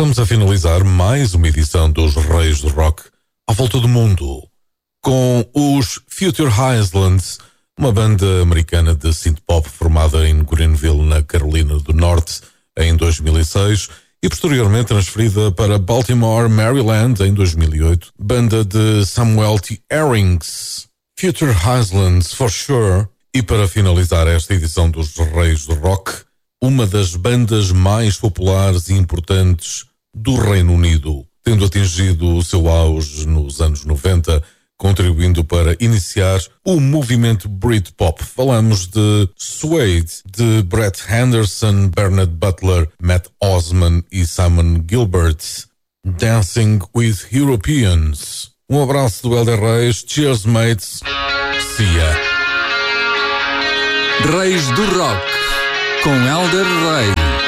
Estamos a finalizar mais uma edição dos Reis do Rock à volta do mundo, com os Future Islands, uma banda americana de synth-pop formada em Greenville, na Carolina do Norte, em 2006 e posteriormente transferida para Baltimore, Maryland, em 2008, banda de Samuel T. Herrings. Future Islands, for sure. E para finalizar esta edição dos Reis do Rock, uma das bandas mais populares e importantes do Reino Unido, tendo atingido o seu auge nos anos 90, contribuindo para iniciar o movimento Britpop. Falamos de Suede, de Brett Henderson, Bernard Butler, Matt Osman e Simon Gilbert. Dancing with Europeans. Um abraço do Helder Reis. Cheers, mates. See ya. Reis do Rock, com Helder Reis.